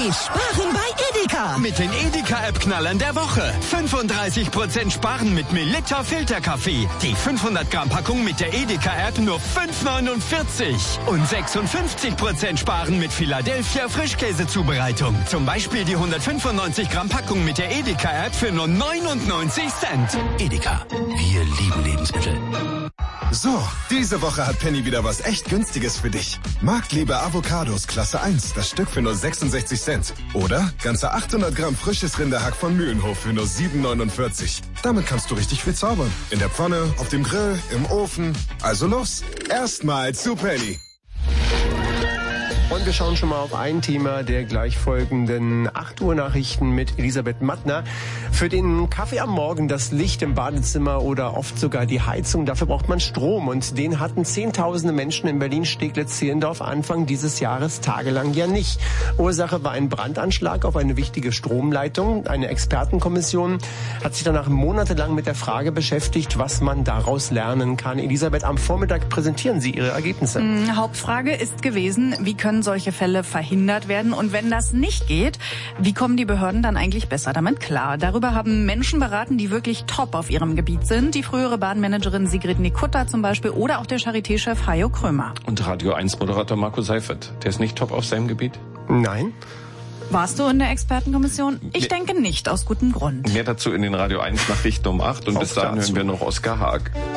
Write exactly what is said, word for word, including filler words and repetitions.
Sparen bei Edeka. Mit den Edeka-App-Knallern der Woche. fünfunddreißig Prozent sparen mit Melitta Filterkaffee. Die fünfhundert Gramm Packung mit der Edeka-App nur fünf neunundvierzig. Und sechsundfünfzig Prozent sparen mit Philadelphia Frischkäsezubereitung. Zum Beispiel die hundertfünfundneunzig Gramm Packung mit der Edeka-App für nur neunundneunzig Cent. Edeka, wir lieben Lebensmittel. So, diese Woche hat Penny wieder was echt Günstiges für dich. Marktliebe Avocados Klasse eins, das Stück für nur sechsundsechzig Cent. Oder ganze achthundert Gramm frisches Rinderhack von Mühlenhof für nur sieben neunundvierzig. Damit kannst du richtig viel zaubern. In der Pfanne, auf dem Grill, im Ofen. Also los, erstmal zu Penny. Und wir schauen schon mal auf ein Thema der gleich folgenden acht Uhr Nachrichten mit Elisabeth Mattner. Für den Kaffee am Morgen, das Licht im Badezimmer oder oft sogar die Heizung, dafür braucht man Strom. Und den hatten zehntausende Menschen in Berlin-Steglitz-Zehlendorf Anfang dieses Jahres tagelang ja nicht. Ursache war ein Brandanschlag auf eine wichtige Stromleitung. Eine Expertenkommission hat sich danach monatelang mit der Frage beschäftigt, was man daraus lernen kann. Elisabeth, am Vormittag präsentieren Sie Ihre Ergebnisse. Mhm, Hauptfrage ist gewesen, wie können solche Fälle verhindert werden? Und wenn das nicht geht, wie kommen die Behörden dann eigentlich besser damit klar? Darüber haben Menschen beraten, die wirklich top auf ihrem Gebiet sind. Die frühere Bahnmanagerin Sigrid Nikutta zum Beispiel oder auch der Charité-Chef Hajo Krömer. Und Radio eins Moderator Marco Seifert. Der ist nicht top auf seinem Gebiet? Nein. Warst du in der Expertenkommission? Ich denke nicht, aus gutem Grund. Mehr dazu in den Radio eins Nachrichten um acht. Und bis dahin hören wir noch Oskar Haag.